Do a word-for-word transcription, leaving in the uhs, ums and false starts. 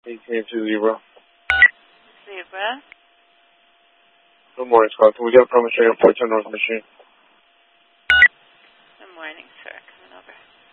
eighteen to zero. Zebra. Good morning, Scott. We got from Australia, Portland, North Michigan. Good morning, sir. Coming over.